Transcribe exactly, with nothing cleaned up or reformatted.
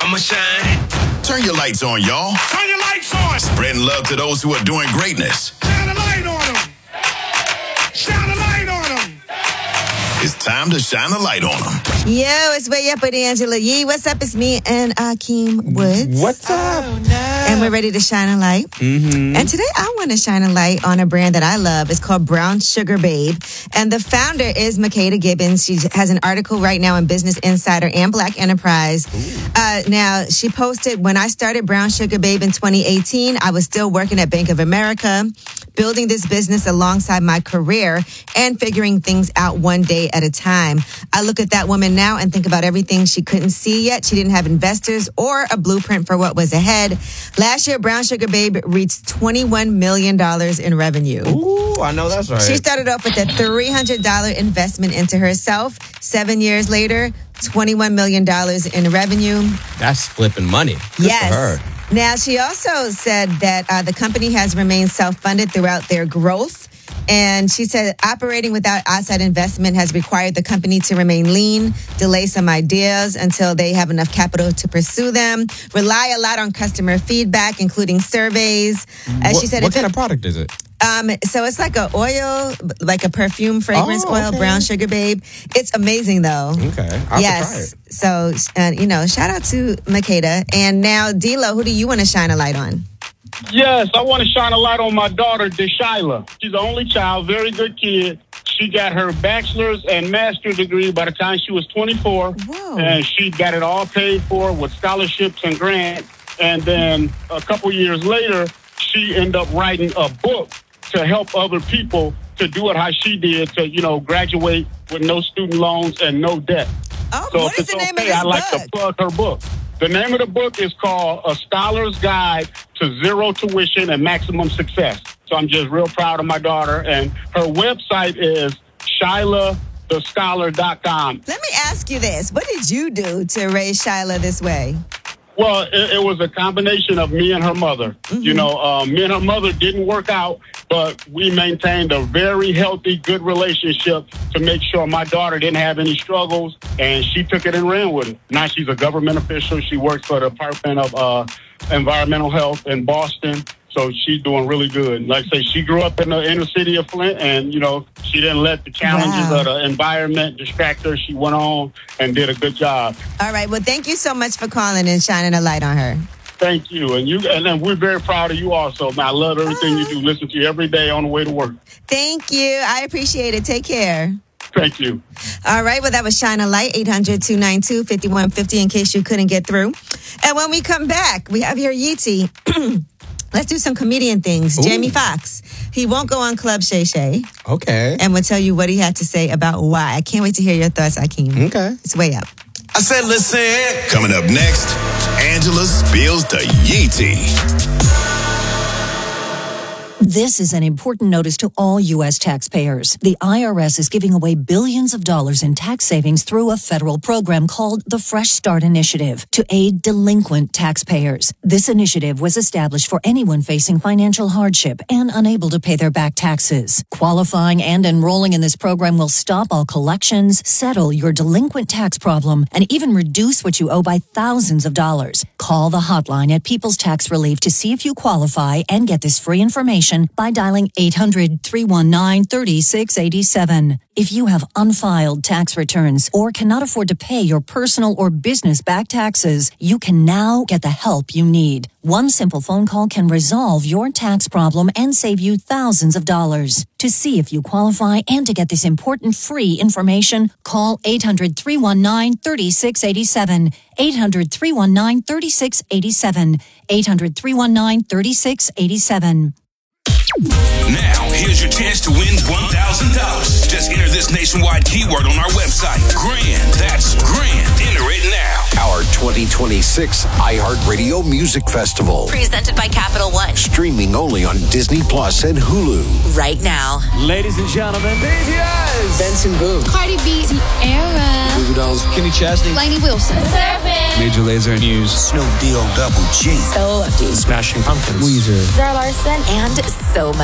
I'ma shine. Turn your lights on, y'all. Turn your lights on. Spreading love to those who are doing greatness. Shine a light on them. Shine a light on them. It's time to shine a light on them. Yo, it's Way Up with Angela Yee. What's up? It's me and Akeem Woods. What's up? Oh, no. And we're ready to shine a light. Mm-hmm. And today I want to shine a light on a brand that I love. It's called Brown Sugar Babe. And the founder is Makeda Gibbons. She has an article right now in Business Insider and Black Enterprise. Uh, now, she posted, when I started Brown Sugar Babe in twenty eighteen, I was still working at Bank of America, building this business alongside my career and figuring things out one day at a time. I look at that woman now and think about everything she couldn't see yet. She didn't have investors or a blueprint for what was ahead. Last year, Brown Sugar Babe reached twenty-one million dollars in revenue. Ooh, I know that's right. She started off with a three hundred dollars investment into herself. Seven years later, twenty-one million dollars in revenue. That's flipping money. Good Yes. for her. Now, she also said that uh, the company has remained self-funded throughout their growth. And she said operating without outside investment has required the company to remain lean, delay some ideas until they have enough capital to pursue them, rely a lot on customer feedback, including surveys. As What, she said, what if kind it- of product is it? Um, so it's like a oil, like a perfume fragrance Oh, oil, okay. Brown Sugar Babe. It's amazing though. Okay, I'll yes. try it. So, uh, you know, shout out to Makeda. And now, D-Lo, who do you want to shine a light on? Yes, I want to shine a light on my daughter, Deshaila. She's the only child, very good kid. She got her bachelor's and master's degree by the time she was twenty-four. Whoa. And she got it all paid for with scholarships and grants. And then a couple years later, she ended up writing a book to help other people to do it how she did, to, you know, graduate with no student loans and no debt. Oh, So what if is it's the name okay, of this I'd like book? to plug her book. The name of the book is called A Scholar's Guide to Zero Tuition and Maximum Success. So I'm just real proud of my daughter. And her website is Shyla the scholar dot com. Let me ask you this. What did you do to raise Shyla this way? Well, it, it was a combination of me and her mother. Mm-hmm. You know, uh, me and her mother didn't work out, but we maintained a very healthy, good relationship to make sure my daughter didn't have any struggles, and she took it and ran with it. Now she's a government official. She works for the Department of uh, Environmental Health in Boston, so she's doing really good. Like I say, she grew up in the inner city of Flint, and, you know, she didn't let the challenges Wow. of the environment distract her. She went on and did a good job. All right. Well, thank you so much for calling and shining a light on her. Thank you. And you, and then we're very proud of you also, man. I love everything you do. Listen to you every day on the way to work. Thank you. I appreciate it. Take care. Thank you. All right. Well, that was Shine a Light, eight hundred, two nine two, five one five zero in case you couldn't get through. And when we come back, we have here Yeetie. Let's do some comedian things. Ooh. Jamie Foxx. He won't go on Club Shay Shay Okay. and we'll tell you what he had to say about why. I can't wait to hear your thoughts, Akeem. Okay. It's Way Up. I said, listen. Coming up next, Angela spills the Yee tea. This is an important notice to all U S taxpayers. The I R S is giving away billions of dollars in tax savings through a federal program called the Fresh Start Initiative to aid delinquent taxpayers. This initiative was established for anyone facing financial hardship and unable to pay their back taxes. Qualifying and enrolling in this program will stop all collections, settle your delinquent tax problem, and even reduce what you owe by thousands of dollars. Call the hotline at People's Tax Relief to see if you qualify and get this free information by dialing eight hundred, three one nine, three six eight seven. If you have unfiled tax returns or cannot afford to pay your personal or business back taxes, you can now get the help you need. One simple phone call can resolve your tax problem and save you thousands of dollars. To see if you qualify and to get this important free information, call eight hundred, three one nine, three six eight seven. eight hundred, three one nine, three six eight seven. eight hundred, three one nine, three six eight seven. Now, here's your chance to win one thousand dollars. Just enter this nationwide keyword on our website. Grand. That's grand. Enter it now. Our twenty twenty-six iHeartRadio Music Festival. Presented by Capital One. Streaming only on Disney Plus and Hulu. Right now. Ladies and gentlemen, B T S. Benson Boone. Cardi B. Era. Goo Goo Dolls. Kenny Chesney. Lainey Wilson. Surfing. Major Lazer News. Snoop D O Double G. So lucky. Smashing Pumpkins. Weezer. Zara Larson. And so much